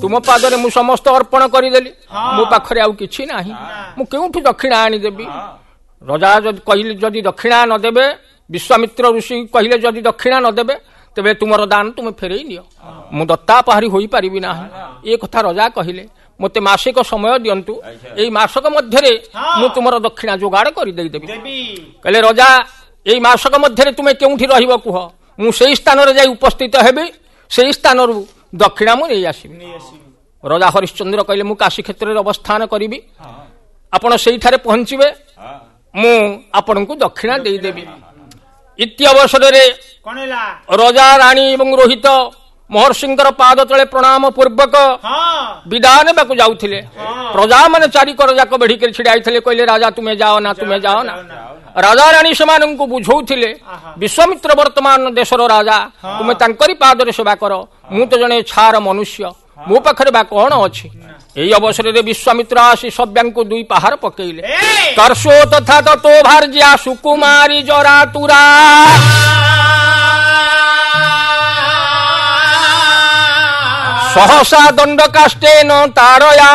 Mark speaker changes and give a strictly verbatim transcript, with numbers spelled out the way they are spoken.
Speaker 1: तुम पादरे मु समस्त अर्पण करदेली मो पाखरे आउ किछि नाही मु केउठु दक्षिणा आनी देबी राजा जदि कहिले जदि दक्षिणा न देबे विश्वामित्र ऋषि कहिले जदि दक्षिणा न देबे तेबे तुमर दान तुम फेरई नियो मु दत्ता पहारी होई पारिबि नाही ए कथा राजा कहिले मते मासिक समय दियंतु एई मासक मध्यरे मु तुमर दक्षिणा जोगाड़ करि देई देबी कहले राजा एई मासक मध्यरे तुमे केउठी रहिबो कुह मु सेई स्थान रे जाई उपस्थित हेबी सेई स्थान रु दक्षिणा मु नै आसीबी राजा हरिश्चंद्र कहले मु काशी क्षेत्र रे अवस्थान करिबी आपण सेई ठारे पहुंचीबे मु आपण को दक्षिणा देई देबी इति अवसर रे राजा रानी एवं रोहित महर्षिंकर पाद तले प्रणाम पूर्वक विदान नेबाकू जाउथिले प्रजा माने चारि कर जाक बेढी कर छिड़ाइथिले कहले राजा तुमे जाओ ना तुमे जाओ ना राजा रानी सेमान को बुझौथिले विश्वामित्र वर्तमान देशर राजा तुमे तांकरी पाद रे सेवा कर मु तो जने छार मनुष्य मो पाखरे बा कोन अछि एई अवसर रे विश्वामित्र आसी सभ्यां को दुई पहाड़ पकेइले कर्षो तथा तो भार्या सुकुमारी जरा तुरा सहसा दंड काष्टेन तारया